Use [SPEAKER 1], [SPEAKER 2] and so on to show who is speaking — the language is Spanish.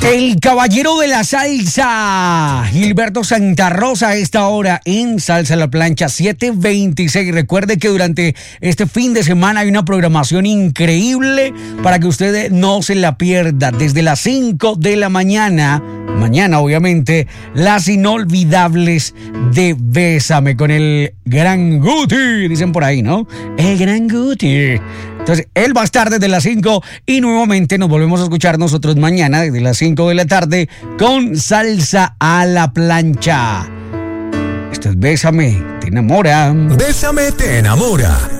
[SPEAKER 1] El caballero de la salsa, Gilberto Santa Rosa, a esta hora en Salsa a la Plancha, 7:26. Recuerde que durante este fin de semana hay una programación increíble para que usted no se la pierda. Desde las 5 de la mañana, obviamente, las inolvidables de Bésame con el Gran Guti, dicen por ahí, ¿no? El Gran Guti. Entonces, él va a estar desde las 5 y nuevamente nos volvemos a escuchar nosotros mañana desde las 5 de la tarde con Salsa a la Plancha. Esto es Bésame, te enamora.
[SPEAKER 2] Bésame, te enamora.